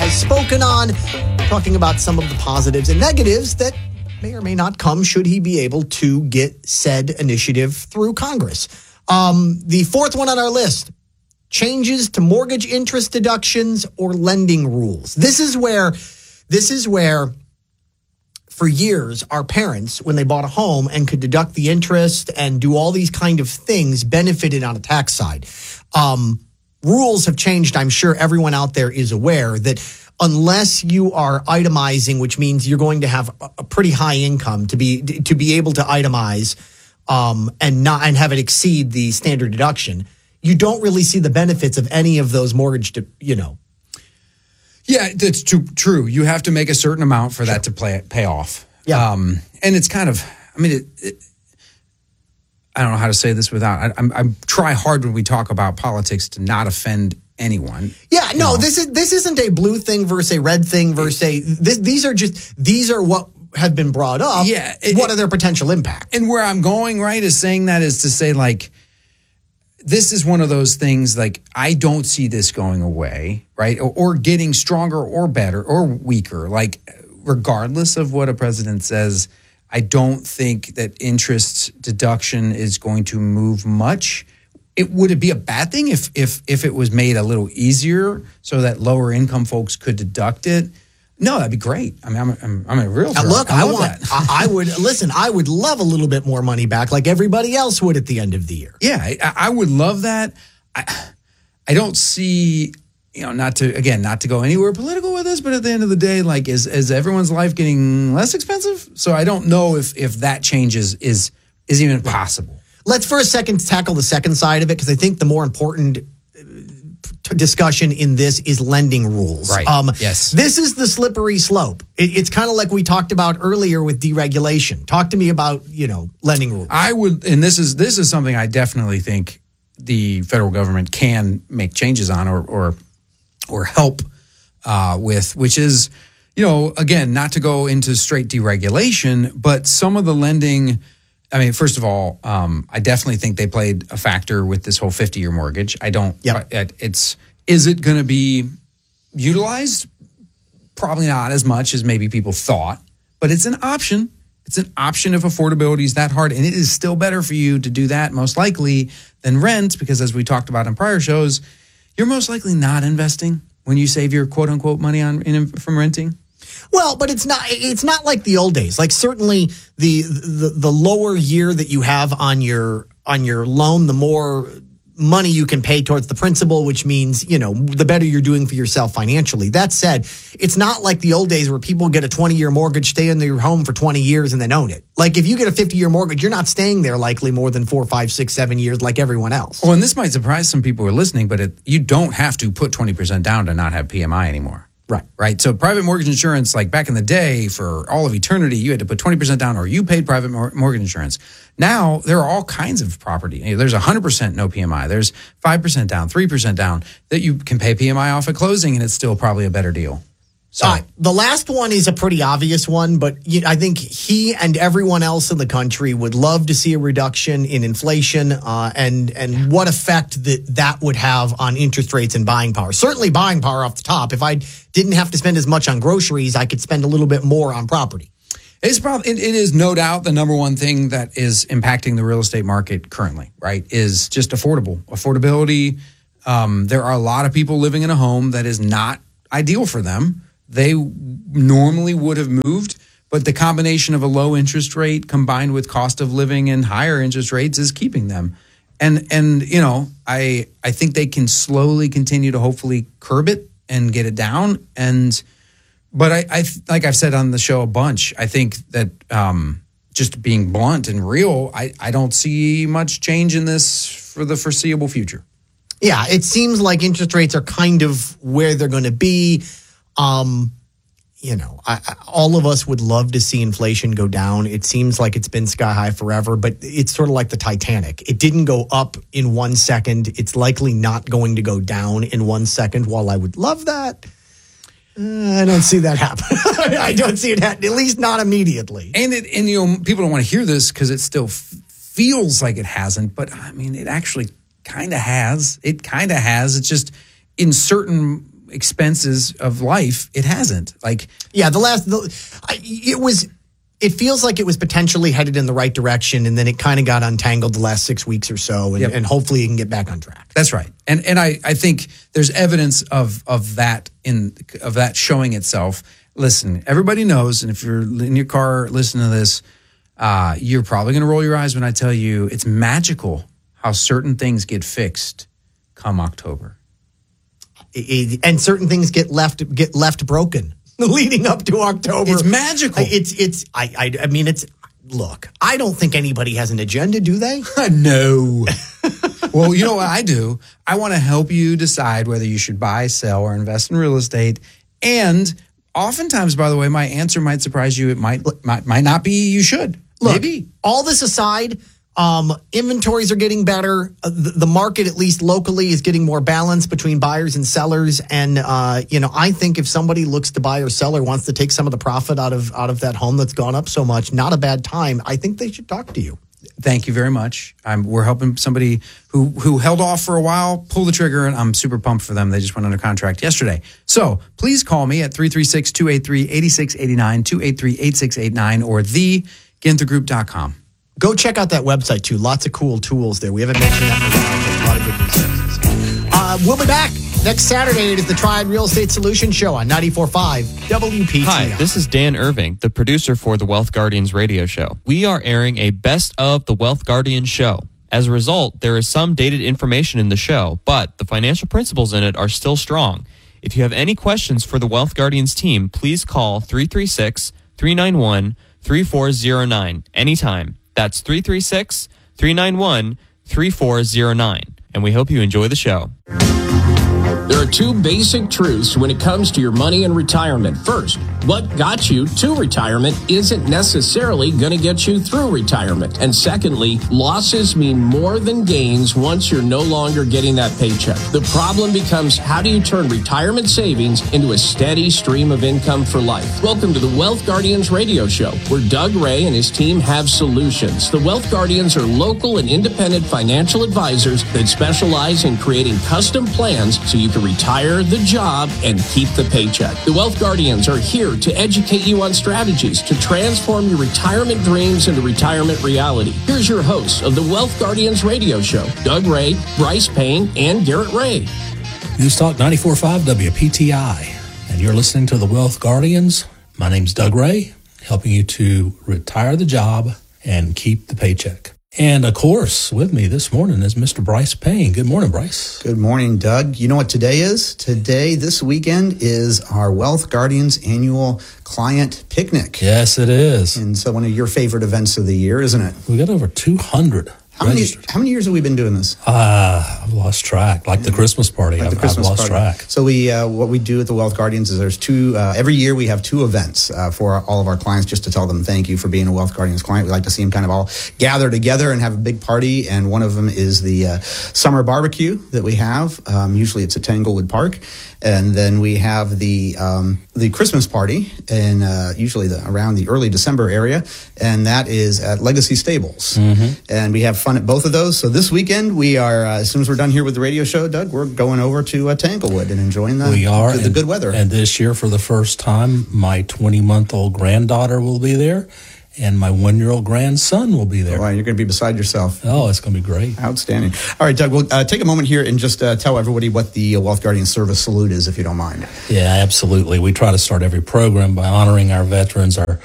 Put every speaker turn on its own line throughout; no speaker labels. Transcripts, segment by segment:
has spoken on, talking about some of the positives and negatives that may or may not come should he be able to get said initiative through Congress. The fourth one on our list, changes to mortgage interest deductions or lending rules. This is where for years, our parents, when they bought a home and could deduct the interest and do all these kind of things, benefited on a tax side. Rules have changed. I'm sure everyone out there is aware that unless you are itemizing, which means you're going to have a pretty high income to be able to itemize and have it exceed the standard deduction, you don't really see the benefits of any of those mortgage,
Yeah, that's true. You have to make a certain amount for that to pay off.
Yeah.
And it's kind of, I don't know how to say this without, I try hard when we talk about politics to not offend anyone.
Yeah, no, this isn't a blue thing versus a red thing versus these are what have been brought up.
Yeah.
What are their potential impact?
And where I'm going, right, is saying that is to say, like, this is one of those things, like, I don't see this going away, right? Or getting stronger or better or weaker. Like, regardless of what a president says, I don't think that interest deduction is going to move much. Would it be a bad thing if it was made a little easier so that lower income folks could deduct it? No, that'd be great. I mean, I'm a realtor.
Look,
I love that.
I would love a little bit more money back like everybody else would at the end of the year.
Yeah, I would love that. I don't see, not to go anywhere political with this, but at the end of the day, like, is everyone's life getting less expensive? So I don't know if that change is even possible.
Let's for a second tackle the second side of it, because I think the more important discussion in this is lending rules.
Right. Yes.
This is the slippery slope. It's kind of like we talked about earlier with deregulation. Talk to me about, lending rules.
I would, and this is something I definitely think the federal government can make changes on or help with, which is, again, not to go into straight deregulation, but some of the lending. I mean, first of all, I definitely think they played a factor with this whole 50-year mortgage. I don't.
Yep.
Is it going to be utilized? Probably not as much as maybe people thought, but it's an option. It's an option if affordability is that hard, and it is still better for you to do that most likely than rent, because as we talked about in prior shows, you're most likely not investing when you save your quote unquote money from renting.
Well, but it's not like the old days. Like, certainly the lower year that you have on your loan, the more money you can pay towards the principal, which means, the better you're doing for yourself financially. That said, it's not like the old days where people get a 20-year mortgage, stay in their home for 20 years and then own it. Like, if you get a 50-year mortgage, you're not staying there likely more than 4, 5, 6, 7 years like everyone else.
Well, and this might surprise some people who are listening, but you don't have to put 20% down to not have PMI anymore. Right. So private mortgage insurance, like back in the day, for all of eternity, you had to put 20% down or you paid private mortgage insurance. Now, there are all kinds of property. There's 100% no PMI. There's 5% down, 3% down that you can pay PMI off at closing, and it's still probably a better deal. So
the last one is a pretty obvious one, but I think he and everyone else in the country would love to see a reduction in inflation and what effect that would have on interest rates and buying power. Certainly buying power off the top. If I didn't have to spend as much on groceries, I could spend a little bit more on property.
It is no doubt the number one thing that is impacting the real estate market currently, right, is just affordability. There are a lot of people living in a home that is not ideal for them. They normally would have moved, but the combination of a low interest rate combined with cost of living and higher interest rates is keeping them. And I think they can slowly continue to hopefully curb it and get it down. But I like I've said on the show a bunch, I think that just being blunt and real, I don't see much change in this for the foreseeable future.
Yeah, it seems like interest rates are kind of where they're going to be. All of us would love to see inflation go down. It seems like it's been sky high forever, but it's sort of like the Titanic. It didn't go up in 1 second. It's likely not going to go down in 1 second. While I would love that, I don't see that happen. I don't see it happen, at least not immediately.
And people don't want to hear this because it still feels like it hasn't, but I mean, it actually kind of has. It kind of has. It's just in certain expenses of life, it hasn't.
It feels like it was potentially headed in the right direction, and then it kind of got untangled the last 6 weeks or so, and hopefully it can get back on track.
That's right. And I think there's evidence of that showing itself. Listen, everybody knows, and if you're in your car listening to this, you're probably going to roll your eyes when I tell you it's magical how certain things get fixed come October.
And certain things get left broken leading up to October.
It's magical.
Look, I don't think anybody has an agenda, do they?
No. Well, you know what I do? I want to help you decide whether you should buy, sell, or invest in real estate. And oftentimes, by the way, my answer might surprise you. It might not be you should.
Look,
maybe.
All this aside, inventories are getting better. The market, at least locally, is getting more balanced between buyers and sellers. And, I think if somebody looks to buy or sell or wants to take some of the profit out of that home that's gone up so much, not a bad time. I think they should talk to you.
Thank you very much. We're helping somebody who held off for a while pull the trigger, and I'm super pumped for them. They just went under contract yesterday. So please call me at 336-283-8689, 283-8689, or theginthergroup.com.
Go check out that website, too. Lots of cool tools there. We haven't mentioned that in a while. There's a lot of good resources. We'll be back next Saturday. It is the Triad Real Estate Solutions Show on 94.5 WPTI.
Hi, this is Dan Irving, the producer for the Wealth Guardians radio show. We are airing a best of the Wealth Guardians show. As a result, there is some dated information in the show, but the financial principles in it are still strong. If you have any questions for the Wealth Guardians team, please call 336-391-3409 anytime. That's 336-391-3409. And we hope you enjoy the show.
There are two basic truths when it comes to your money and retirement. First, what got you to retirement isn't necessarily going to get you through retirement. And secondly, losses mean more than gains once you're no longer getting that paycheck. The problem becomes, how do you turn retirement savings into a steady stream of income for life? Welcome to the Wealth Guardians radio show, where Doug Ray and his team have solutions. The Wealth Guardians are local and independent financial advisors that specialize in creating custom plans so you can retire the job and keep the paycheck. The Wealth Guardians are here to educate you on strategies to transform your retirement dreams into retirement reality. Here's your hosts of the Wealth Guardians radio show, Doug Ray, Bryce Payne, and Garrett Ray.
News Talk 94.5 WPTI, and you're listening to the Wealth Guardians. My name's Doug Ray, helping you to retire the job and keep the paycheck. And, of course, with me this morning is Mr. Bryce Payne. Good morning, Bryce.
Good morning, Doug. You know what today is? Today, this weekend, is our Wealth Guardians annual client picnic.
Yes, it is.
And so one of your favorite events of the year, isn't it?
We got over 200 registered.
How many years have we been doing this?
I've lost track. Like the Christmas party, I've lost track.
So what we do at the Wealth Guardians is there's every year we have two events for all of our clients, just to tell them thank you for being a Wealth Guardians client. We like to see them kind of all gather together and have a big party. And one of them is the summer barbecue that we have. Usually it's at Tanglewood Park. And then we have the Christmas party, and usually around the early December area, and that is at Legacy Stables. Mm-hmm. And we have fun at both of those. So this weekend, we are, as soon as we're done here with the radio show, Doug, we're going over to Tanglewood and enjoying the good weather.
And this year, for the first time, my 20-month-old granddaughter will be there. And my 1-year-old grandson will be there.
Wow, you're going to be beside yourself.
Oh, it's going to be great.
Outstanding. All right, Doug, we'll take a moment here and just tell everybody what the Wealth Guardian Service Salute is, if you don't mind.
Yeah, absolutely. We try to start every program by honoring our veterans, our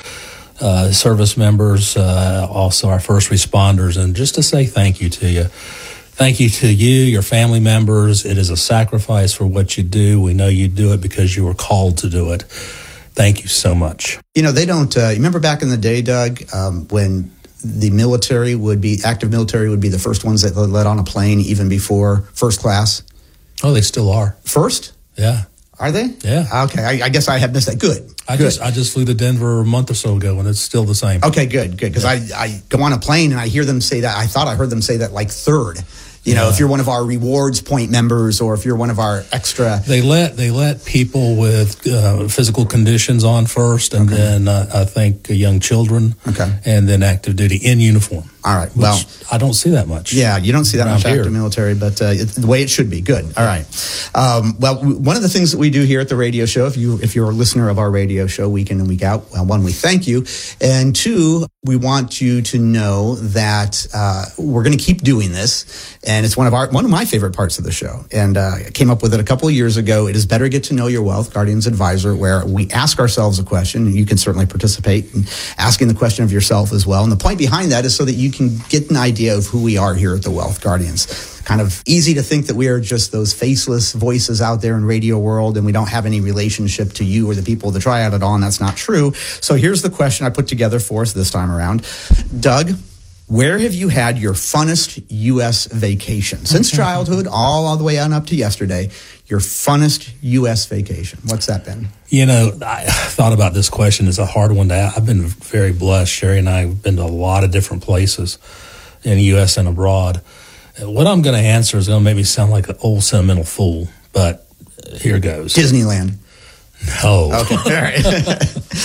service members, also our first responders, and just to say thank you to you. Thank you to you, your family members. It is a sacrifice for what you do. We know you do it because you were called to do it. Thank you so much.
You know, they don't, you remember back in the day, Doug, when the military active military would be the first ones that let on a plane even before first class?
Oh, they still are.
First?
Yeah.
Are they?
Yeah.
Okay, I guess I have missed that. Good.
I just flew to Denver a month or so ago, and it's still the same.
Okay, good. Because I go on a plane and I hear them say that. I thought I heard them say that like third. You know, if you're one of our rewards point members, or if you're one of our extra,
they let people with physical conditions on first, and then I think young children, and then active duty in uniform.
All right.
Which
Well,
I don't see that much.
yeah, you don't see that
around
much
here.
active military, but the way it should be. Good. All right. One of the things that we do here at the radio show, if you're a listener of our radio show week in and week out, well, one, we thank you, and two, we want you to know that we're going to keep doing this, and it's one of my favorite parts of the show. And I came up with it a couple of years ago. It is Better Get to Know Your Wealth Guardians Advisor, where we ask ourselves a question, and you can certainly participate in asking the question of yourself as well. And the point behind that is so that you can get an idea of who we are here at the Wealth Guardians. Kind of easy to think that we are just those faceless voices out there in radio world, and we don't have any relationship to you or the people of the Triad at all, and that's not true. So here's the question I put together for us this time around. Doug, where have you had your funnest U.S. vacation? Since childhood, all the way on up to yesterday, your funnest U.S. vacation. What's that been?
You know, I thought about this question. It's a hard one to ask. I've been very blessed. Sherry and I have been to a lot of different places in the U.S. and abroad. What I'm going to answer is going to maybe sound like an old sentimental fool, but here goes.
Disneyland.
No.
Okay. All right.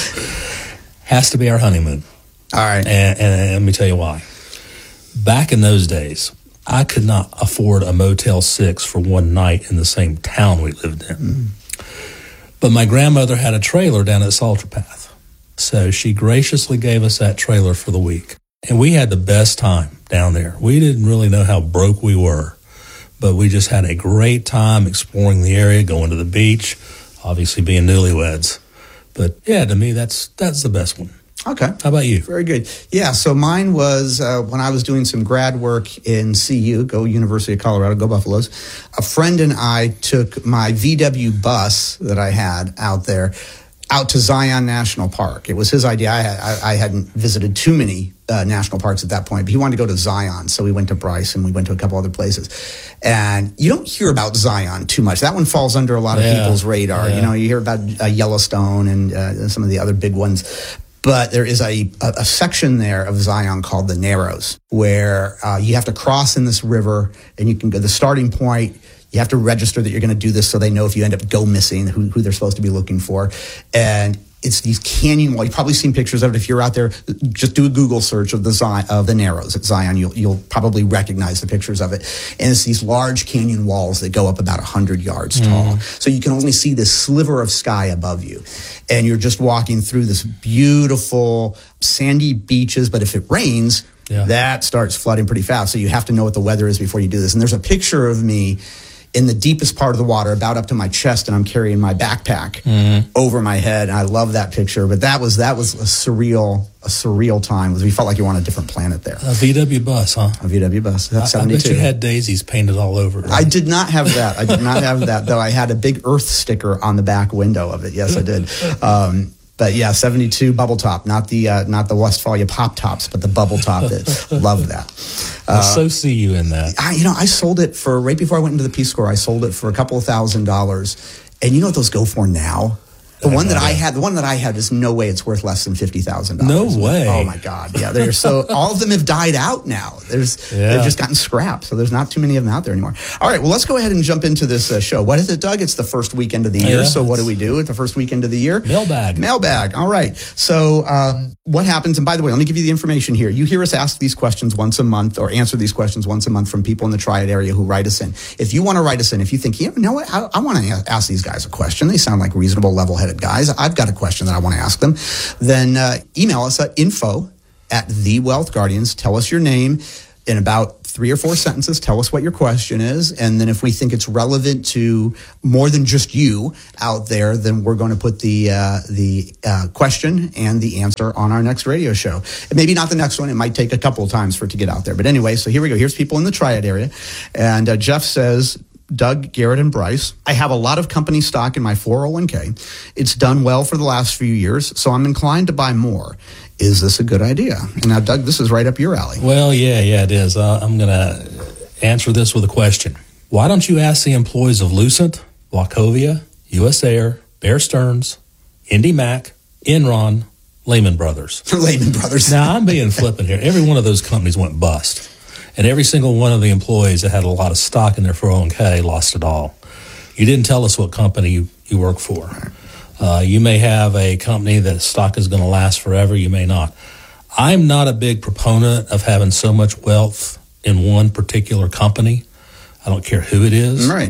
Has to be our honeymoon.
All right.
And let me tell you why. Back in those days, I could not afford a Motel 6 for one night in the same town we lived in. But my grandmother had a trailer down at Salter Path. So she graciously gave us that trailer for the week. And we had the best time down there. We didn't really know how broke we were, but we just had a great time exploring the area, going to the beach, obviously being newlyweds. But yeah, to me, that's the best one.
Okay.
How about you?
Very good. Yeah, so mine was when I was doing some grad work in CU, go University of Colorado, go Buffaloes. A friend and I took my VW bus that I had out there out to Zion National Park. It was his idea. I hadn't visited too many national parks at that point, but he wanted to go to Zion. So we went to Bryce and we went to a couple other places. And you don't hear about Zion too much. That one falls under a lot of people's radar.
Yeah.
You know, you hear about Yellowstone and some of the other big ones. But there is a section there of Zion called the Narrows, where you have to cross in this river, and you can go. The starting point, you have to register that you're going to do this, so they know if you end up go missing who they're supposed to be looking for. And it's these canyon walls. You've probably seen pictures of it. If you're out there, just do a Google search of the Narrows at Zion. You'll probably recognize the pictures of it. And it's these large canyon walls that go up about 100 yards tall. So you can only see this sliver of sky above you. And you're just walking through this beautiful sandy beaches. But if it rains, that starts flooding pretty fast. So you have to know what the weather is before you do this. And there's a picture of me in the deepest part of the water, about up to my chest, and I'm carrying my backpack over my head. And I love that picture. But that was a surreal time. We felt like you were on a different planet there.
A VW bus, huh?
A VW bus. That's
I
72.
bet you had daisies painted all over it.
I did not have that. Though I had a big Earth sticker on the back window of it. Yes, I did. But yeah, 72 bubble top, not the Westphalia pop tops, but the bubble top. Love that.
I so see you in that.
I sold it for, right before I went into the Peace Corps, I sold it for a couple of $1,000s. And you know what those go for now? The one that I had, there's no way it's worth less than $50,000.
No way.
Oh my God. Yeah. All of them have died out now. They've just gotten scrapped. So there's not too many of them out there anymore. All right. Well, let's go ahead and jump into this show. What is it, Doug? It's the first weekend of the year. So what do we do at the first weekend of the year? Mailbag. All right. So what happens? And by the way, let me give you the information here. You hear us ask these questions once a month, or answer these questions once a month from people in the Triad area who write us in. If you want to write us in, if you think, you know what, I want to ask these guys a question. They sound like reasonable, level-headed guys. I've got a question that I want to ask them. Then email us at info@thewealthguardians. Tell us your name in about 3 or 4 sentences. Tell us what your question is. And then if we think it's relevant to more than just you out there, then we're going to put the question and the answer on our next radio show. Maybe not the next one. It might take a couple of times for it to get out there. But anyway, so here we go. Here's people in the Triad area. And Jeff says, Doug, Garrett, and Bryce, I have a lot of company stock in my 401k. It's done well for the last few years, so I'm inclined to buy more. Is this a good idea? And now, Doug, this is right up your alley.
Well, yeah, it is. I'm going to answer this with a question. Why don't you ask the employees of Lucent, Wachovia, US Air, Bear Stearns, Indy Mac, Enron, Lehman Brothers?
Lehman Brothers.
Now, I'm being flippant here. Every one of those companies went bust. And every single one of the employees that had a lot of stock in their 401k lost it all. You didn't tell us what company you work for. You may have a company that stock is going to last forever. You may not. I'm not a big proponent of having so much wealth in one particular company. I don't care who it is.
Right.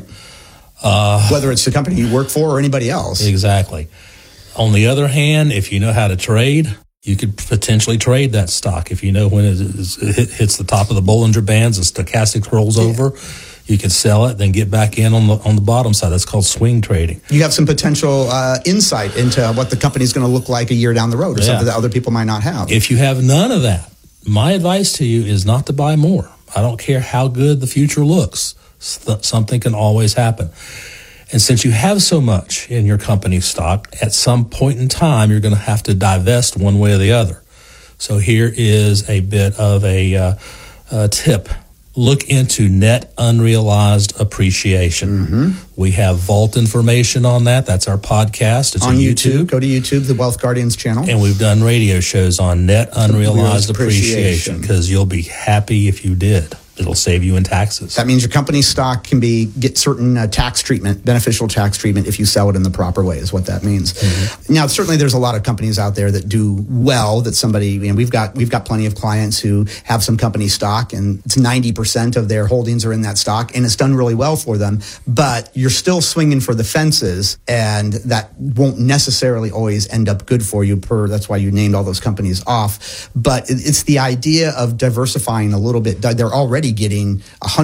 Whether it's the company you work for or anybody else.
Exactly. On the other hand, if you know how to trade, you could potentially trade that stock. If you know when it hits the top of the Bollinger Bands and stochastic rolls over, you can sell it, then get back in on the bottom side. That's called swing trading.
You have some potential insight into what the company's going to look like a year down the road, or something that other people might not have.
If you have none of that, my advice to you is not to buy more. I don't care how good the future looks. Something can always happen. And since you have so much in your company stock, at some point in time, you're going to have to divest one way or the other. So here is a bit of a tip. Look into net unrealized appreciation. We have Vault information on that. That's our podcast. It's
on YouTube. Go to YouTube, the Wealth Guardians channel.
And we've done radio shows on net unrealized appreciation, because you'll be happy if you did. It'll save you in taxes.
That means your company stock can get certain tax treatment, beneficial tax treatment, if you sell it in the proper way, is what that means. Now, certainly there's a lot of companies out there that do well, that somebody, we've got plenty of clients who have some company stock, and it's 90% of their holdings are in that stock, and it's done really well for them, but you're still swinging for the fences, and that won't necessarily always end up good for you. That's why you named all those companies off. But it's the idea of diversifying a little bit. They're already getting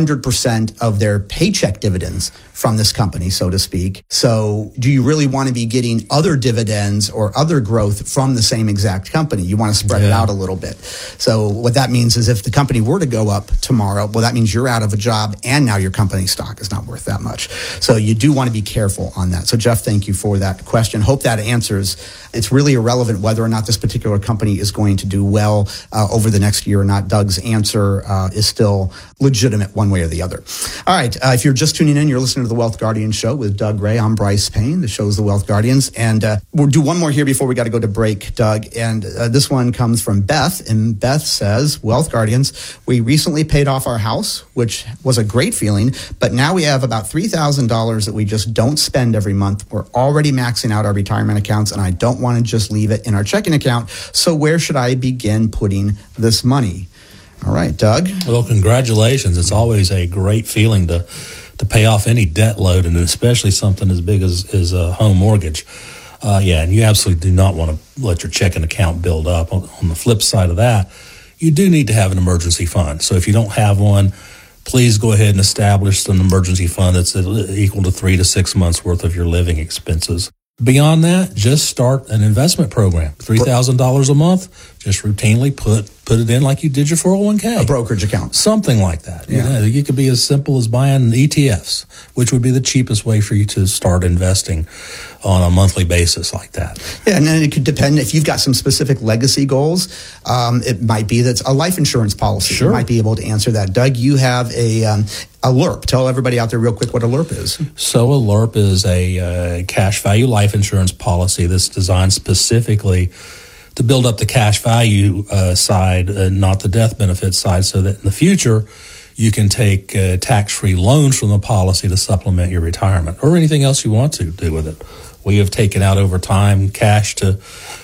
100% of their paycheck dividends from this company, so to speak. So do you really want to be getting other dividends or other growth from the same exact company? You want to spread it out a little bit. So what that means is if the company were to go up tomorrow, well, that means you're out of a job and now your company stock is not worth that much. So you do want to be careful on that. So Jeff, thank you for that question. Hope that answers. It's really irrelevant whether or not this particular company is going to do well over the next year or not. Doug's answer is still legitimate one way or the other. All right. If you're just tuning in, you're listening to the Wealth Guardians Show with Doug Ray. I'm Bryce Payne. The show is the Wealth Guardians. And we'll do one more here before we got to go to break, Doug. And this one comes from Beth. And Beth says, Wealth Guardians, we recently paid off our house, which was a great feeling. But now we have about $3,000 that we just don't spend every month. We're already maxing out our retirement accounts, and I don't want to just leave it in our checking account. So where should I begin putting this money? All right, Doug.
Well, congratulations. It's always a great feeling to pay off any debt load, and especially something as big as a home mortgage. And you absolutely do not want to let your checking account build up. On the flip side of that, you do need to have an emergency fund. So if you don't have one, please go ahead and establish an emergency fund that's equal to 3 to 6 months worth of your living expenses. Beyond that, just start an investment program. $3,000 a month, just routinely put it in like you did your 401k.
A brokerage account.
Something like that. Yeah. You could be as simple as buying ETFs, which would be the cheapest way for you to start investing on a monthly basis like that.
Yeah, and then it could depend. If you've got some specific legacy goals, it might be that's a life insurance policy.
Sure.
You might be able to answer that. Doug, you have a LIRP. Tell everybody out there real quick what a LIRP is.
So a LIRP is a cash value life insurance policy that's designed specifically to build up the cash value side, not the death benefit side, so that in the future you can take tax-free loans from the policy to supplement your retirement or anything else you want to do with it. We have taken out over time cash to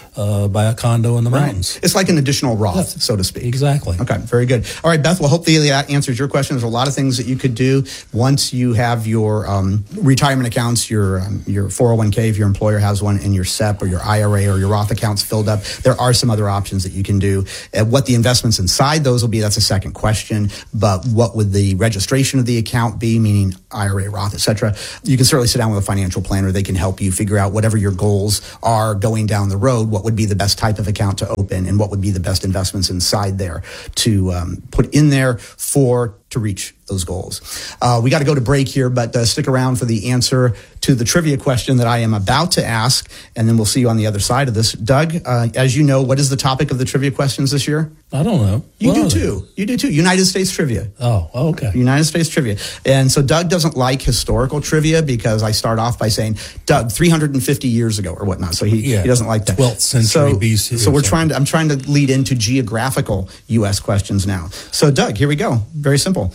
buy a condo in the mountains.
Right. It's like an additional Roth, so to speak.
Exactly.
Okay, very good. All right, Beth, well, hopefully that answers your question. There's a lot of things that you could do once you have your retirement accounts, your 401k, if your employer has one, and your SEP or your IRA or your Roth accounts filled up. There are some other options that you can do. What the investments inside those will be, that's a second question. But what would the registration of the account be, meaning IRA, Roth, et cetera? You can certainly sit down with a financial planner. They can help you figure out whatever your goals are going down the road, what would be the best type of account to open, and what would be the best investments inside there to put in there to reach those goals. We got to go to break here, but stick around for the answer to the trivia question that I am about to ask, and then we'll see you on the other side of this. Doug, as you know, what is the topic of the trivia questions this year?
I don't know.
You do too. You do too. United States trivia.
Oh, okay.
United States trivia. And so Doug doesn't like historical trivia because I start off by saying, Doug, 350 years ago or whatnot. So he doesn't like that.
12th century BC.
So I'm trying to lead into geographical U.S. questions now. So Doug, here we go. Very simple.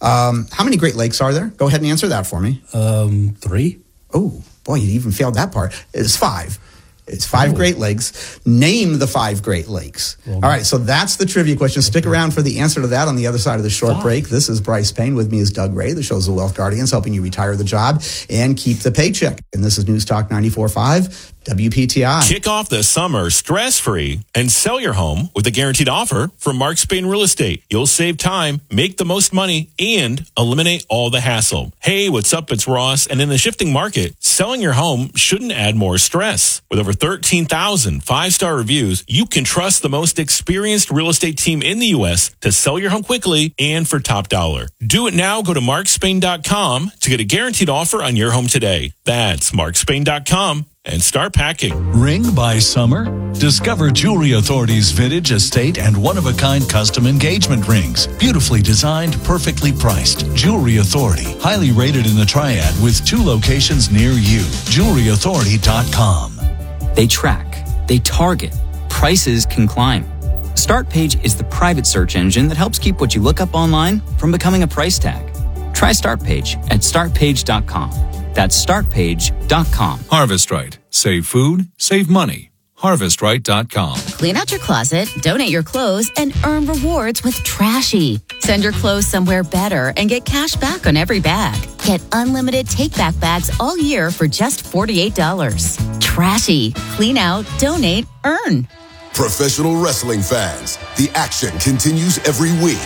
How many Great Lakes are there? Go ahead and answer that for me.
3.
Oh, boy, you even failed that part. It's 5. It's 5 Great Lakes. Name the 5 Great Lakes. All right, so that's the trivia question. Stick around for the answer to that on the other side of the short break. This is Bryce Payne. With me is Doug Ray. The show's The Wealth Guardians, helping you retire the job and keep the paycheck. And this is News Talk 94.5. WPTI.
Kick off the summer stress-free and sell your home with a guaranteed offer from Mark Spain Real Estate. You'll save time, make the most money, and eliminate all the hassle. Hey, what's up? It's Ross. And in the shifting market, selling your home shouldn't add more stress. With over 13,000 5-star reviews, you can trust the most experienced real estate team in the U.S. to sell your home quickly and for top dollar. Do it now. Go to markspain.com to get a guaranteed offer on your home today. That's markspain.com. And start packing.
Ring by summer? Discover Jewelry Authority's vintage, estate, and one-of-a-kind custom engagement rings. Beautifully designed, perfectly priced. Jewelry Authority. Highly rated in the Triad with 2 locations near you. JewelryAuthority.com.
They track. They target. Prices can climb. StartPage is the private search engine that helps keep what you look up online from becoming a price tag. Try StartPage at StartPage.com. That's StartPage.com.
Harvest Right. Save food, save money. HarvestRight.com.
Clean out your closet, donate your clothes, and earn rewards with Trashy. Send your clothes somewhere better and get cash back on every bag. Get unlimited take-back bags all year for just $48. Trashy. Clean out, donate, earn.
Professional wrestling fans, the action continues every week.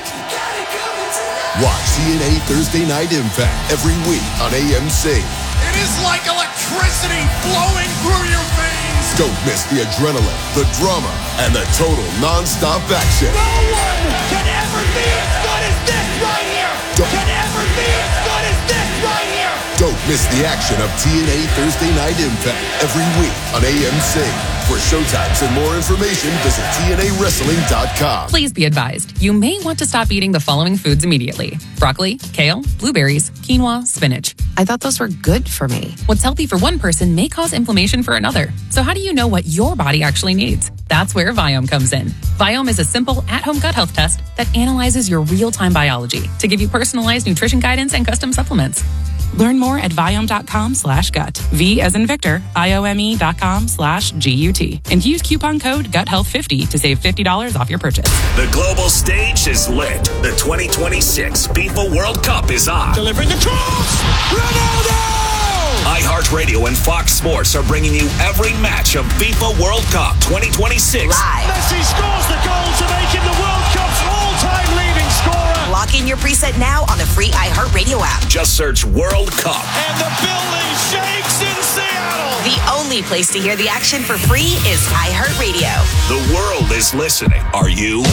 Watch TNA Thursday Night Impact every week on AMC.
It is like electricity flowing through your veins.
Don't miss the adrenaline, the drama, and the total non-stop action.
No one can ever be as good as this right here. Can ever be as good as this right here.
Don't miss the action of TNA Thursday Night Impact every week on AMC. For showtimes and more information, visit TNAWrestling.com.
Please be advised, you may want to stop eating the following foods immediately: broccoli, kale, blueberries, quinoa, spinach.
I thought those were good for me.
What's healthy for one person may cause inflammation for another. So how do you know what your body actually needs? That's where Viome comes in. Viome is a simple at-home gut health test that analyzes your real-time biology to give you personalized nutrition guidance and custom supplements.
Learn more at Viome.com/gut. V as in Victor, IOME.com/GUT. And use coupon code GUTHEALTH50 to save $50 off your purchase.
The global stage is lit. The 2026 FIFA World Cup is on.
Delivering the cross! Ronaldo!
iHeartRadio and Fox Sports are bringing you every match of FIFA World Cup 2026.
Live. Messi scores the goal to make him the World Cup's all-time leading scorer.
Lock in your preset now on the free iHeartRadio app.
Just search World Cup.
And the building shakes in Seattle.
The only place to hear the action for free is iHeartRadio.
The world is listening. Are you?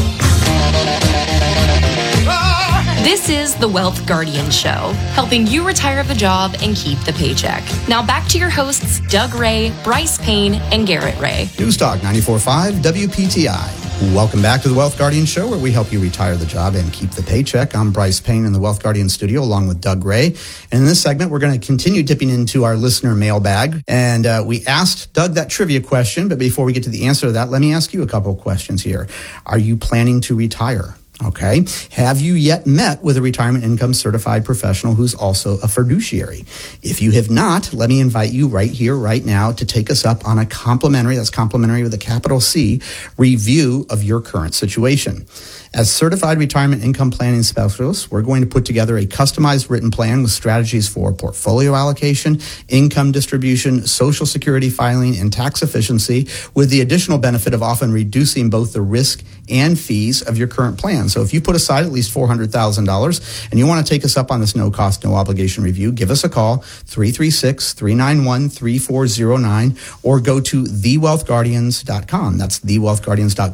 This is the Wealth Guardian Show, helping you retire the job and keep the paycheck. Now back to your hosts, Doug Ray, Bryce Payne, and Garrett Ray.
News Talk 94.5 WPTI. Welcome back to the Wealth Guardian Show, where we help you retire the job and keep the paycheck. I'm Bryce Payne in the Wealth Guardian studio, along with Doug Ray. And in this segment, we're going to continue dipping into our listener mailbag. And we asked Doug that trivia question. But before we get to the answer to that, let me ask you a couple of questions here. Are you planning to retire? Okay. Have you yet met with a retirement income certified professional who's also a fiduciary? If you have not, let me invite you right here, right now, to take us up on a complimentary, that's complimentary with a capital C, review of your current situation. As certified retirement income planning specialists, we're going to put together a customized written plan with strategies for portfolio allocation, income distribution, Social Security filing, and tax efficiency, with the additional benefit of often reducing both the risk and fees of your current plan. So if you put aside at least $400,000 and you want to take us up on this no-cost, no-obligation review, give us a call, 336-391-3409, or go to thewealthguardians.com. That's thewealthguardians.com.